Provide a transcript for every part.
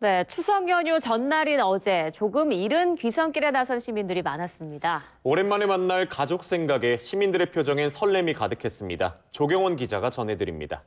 네, 추석 연휴 전날인 어제 조금 이른 귀성길에 나선 시민들이 많았습니다. 오랜만에 만날 가족 생각에 시민들의 표정엔 설렘이 가득했습니다. 조경원 기자가 전해드립니다.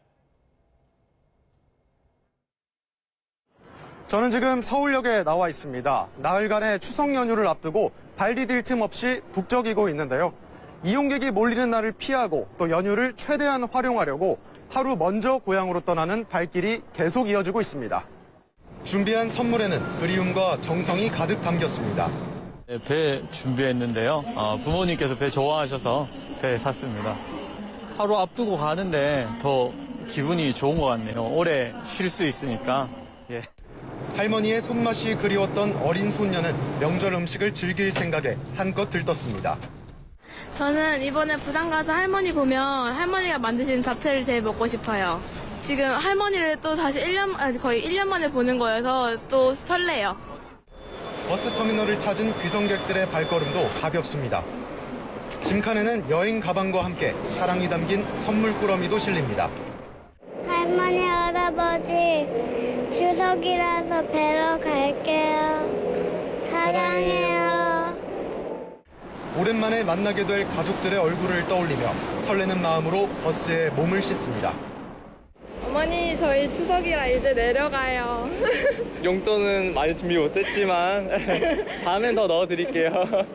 저는 지금 서울역에 나와 있습니다. 나흘간의 추석 연휴를 앞두고 발 디딜 틈 없이 북적이고 있는데요. 이용객이 몰리는 날을 피하고 또 연휴를 최대한 활용하려고 하루 먼저 고향으로 떠나는 발길이 계속 이어지고 있습니다. 준비한 선물에는 그리움과 정성이 가득 담겼습니다. 네, 배 준비했는데요. 부모님께서 배 좋아하셔서 배 샀습니다. 하루 앞두고 가는데 더 기분이 좋은 것 같네요. 오래 쉴 수 있으니까. 예. 할머니의 손맛이 그리웠던 어린 손녀는 명절 음식을 즐길 생각에 한껏 들떴습니다. 저는 이번에 부산 가서 할머니 보면 할머니가 만드신 잡채를 제일 먹고 싶어요. 지금 할머니를 또 다시 거의 1년 만에 보는 거여서 또 설레요. 버스터미널을 찾은 귀성객들의 발걸음도 가볍습니다. 짐칸에는 여행 가방과 함께 사랑이 담긴 선물 꾸러미도 실립니다. 할머니, 할아버지, 추석이라서 뵈러 갈게요. 사랑해요. 오랜만에 만나게 될 가족들의 얼굴을 떠올리며 설레는 마음으로 버스에 몸을 싣습니다. 어머니, 저희 추석이라 이제 내려가요. 용돈은 많이 준비 못했지만 다음엔 더 넣어드릴게요.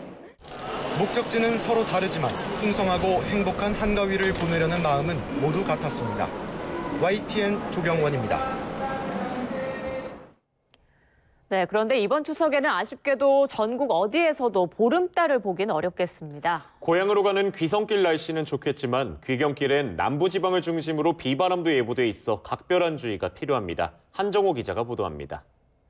목적지는 서로 다르지만 풍성하고 행복한 한가위를 보내려는 마음은 모두 같았습니다. YTN 조경원입니다. 네, 그런데 이번 추석에는 아쉽게도 전국 어디에서도 보름달을 보긴 어렵겠습니다. 고향으로 가는 귀성길 날씨는 좋겠지만 귀경길엔 남부지방을 중심으로 비바람도 예보돼 있어 각별한 주의가 필요합니다. 한정호 기자가 보도합니다.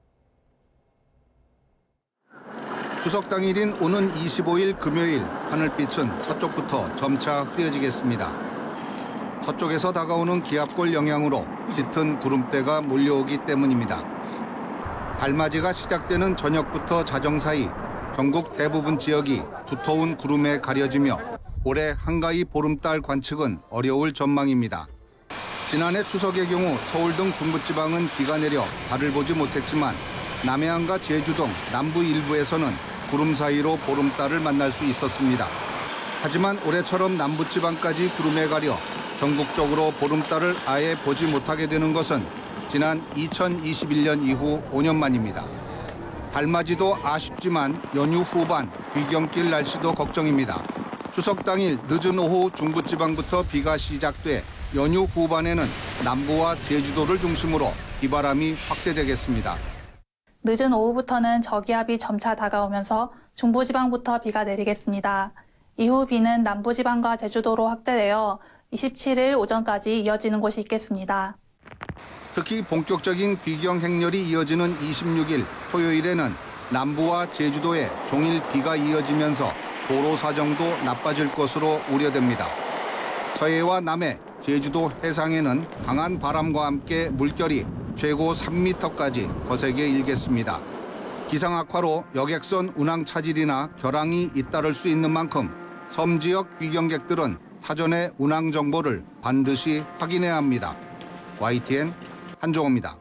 추석 당일인 오는 25일 금요일 하늘빛은 서쪽부터 점차 흐려지겠습니다. 서쪽에서 다가오는 기압골 영향으로 짙은 구름대가 몰려오기 때문입니다. 달맞이가 시작되는 저녁부터 자정 사이 전국 대부분 지역이 두터운 구름에 가려지며 올해 한가위 보름달 관측은 어려울 전망입니다. 지난해 추석의 경우 서울 등 중부지방은 비가 내려 달을 보지 못했지만 남해안과 제주 등 남부 일부에서는 구름 사이로 보름달을 만날 수 있었습니다. 하지만 올해처럼 남부지방까지 구름에 가려 전국적으로 보름달을 아예 보지 못하게 되는 것은 지난 2021년 이후 5년 만입니다. 달맞이도 아쉽지만 연휴 후반 귀경길 날씨도 걱정입니다. 추석 당일 늦은 오후 중부지방부터 비가 시작돼 연휴 후반에는 남부와 제주도를 중심으로 비바람이 확대되겠습니다. 늦은 오후부터는 저기압이 점차 다가오면서 중부지방부터 비가 내리겠습니다. 이후 비는 남부지방과 제주도로 확대되어 27일 오전까지 이어지는 곳이 있겠습니다. 특히 본격적인 귀경 행렬이 이어지는 26일 토요일에는 남부와 제주도에 종일 비가 이어지면서 도로 사정도 나빠질 것으로 우려됩니다. 서해와 남해, 제주도 해상에는 강한 바람과 함께 물결이 최고 3m까지 거세게 일겠습니다. 기상 악화로 여객선 운항 차질이나 결항이 잇따를 수 있는 만큼 섬 지역 귀경객들은 사전에 운항 정보를 반드시 확인해야 합니다. YTN 한종호입니다.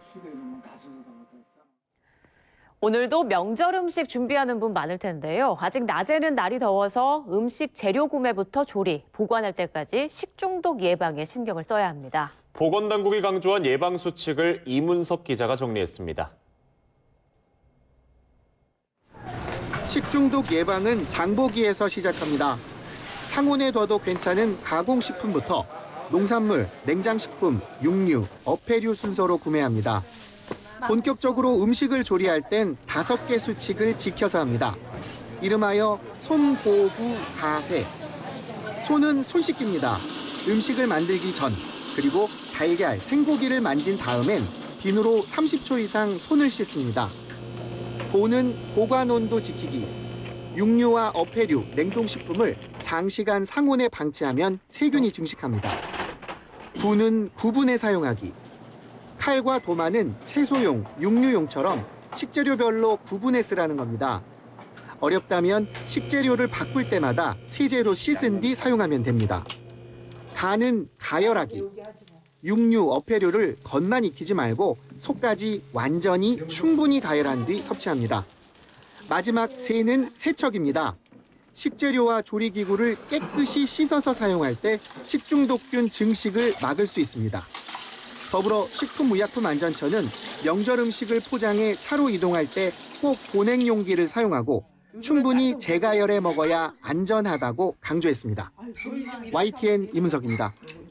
오늘도 명절 음식 준비하는 분 많을 텐데요. 아직 낮에는 날이 더워서 음식 재료 구매부터 조리, 보관할 때까지 식중독 예방에 신경을 써야 합니다. 보건당국이 강조한 예방 수칙을 이문섭 기자가 정리했습니다. 식중독 예방은 장보기에서 시작합니다. 상온에 둬도 괜찮은 가공식품부터 농산물, 냉장식품, 육류, 어패류 순서로 구매합니다. 본격적으로 음식을 조리할 땐 5개 수칙을 지켜서 합니다. 이름하여 손보부 가세. 손은 손 씻깁니다. 음식을 만들기 전, 그리고 달걀, 생고기를 만진 다음엔 비누로 30초 이상 손을 씻습니다. 보는 보관 온도 지키기. 육류와 어패류, 냉동식품을 장시간 상온에 방치하면 세균이 증식합니다. 구는 구분해 사용하기. 칼과 도마는 채소용, 육류용처럼 식재료별로 구분해 쓰라는 겁니다. 어렵다면 식재료를 바꿀 때마다 세제로 씻은 뒤 사용하면 됩니다. 가는 가열하기. 육류, 어패류를 겉만 익히지 말고 속까지 완전히 충분히 가열한 뒤 섭취합니다. 마지막 세는 세척입니다. 식재료와 조리기구를 깨끗이 씻어서 사용할 때 식중독균 증식을 막을 수 있습니다. 더불어 식품의약품안전처는 명절 음식을 포장해 차로 이동할 때 꼭 보냉 용기를 사용하고 충분히 재가열해 먹어야 안전하다고 강조했습니다. YTN 이문석입니다.